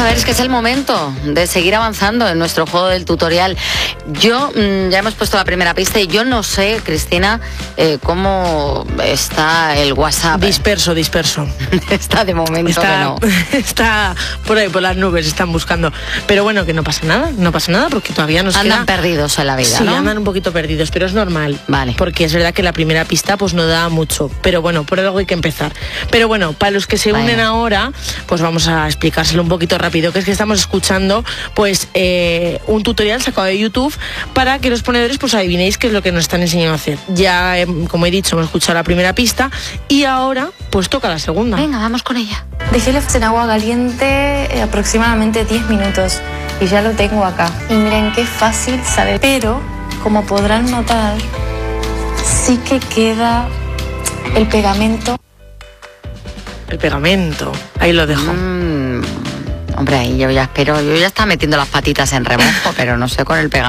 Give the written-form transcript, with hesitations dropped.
a ver, es que es el momento de seguir avanzando en nuestro juego del tutorial. Yo, ya hemos puesto la primera pista y yo no sé, Cristina, cómo está el WhatsApp. Disperso. Está de momento está, que no. Está por ahí, por las nubes, están buscando. Pero bueno, que no pasa nada porque todavía nos andan queda... perdidos en la vida, sí, ¿no? andan un poquito perdidos, pero es normal. Vale. Porque es verdad que la primera pista pues no da mucho. Pero bueno, por algo hay que empezar. Pero bueno, para los que se unen ahora, pues vamos a explicárselo un poquito rápido, que es que estamos escuchando pues un tutorial sacado de YouTube para que los ponedores pues adivinéis qué es lo que nos están enseñando a hacer. Ya, como he dicho, hemos escuchado la primera pista y ahora pues toca la segunda. Venga, vamos con ella. Dejé el en agua caliente aproximadamente 10 minutos y ya lo tengo acá. Y miren qué fácil sale. Pero, como podrán notar, sí que queda el pegamento. El pegamento, ahí lo dejo. Hombre, ahí yo ya estaba metiendo las patitas en remojo, pero no sé con el pegamento.